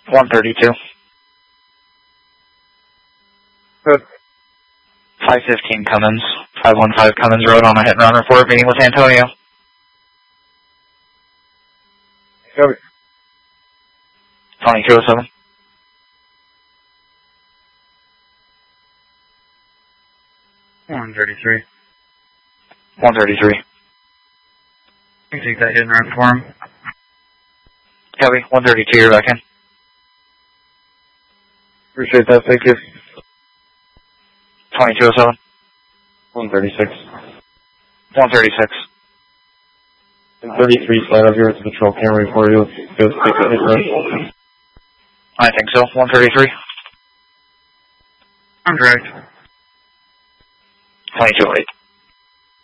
132. Good. 515 Cummins. 515 Cummins Road on a hit and run report. Meeting with Antonio. Copy. 2207. One 33. 133. You take that hit and run for him. Copy. 132, you're back in. Appreciate that, thank you. 2207. 136. 136. 33, slide up here to the patrol camera before you go take that hit and run. I think so. 133. I'm direct. 2208.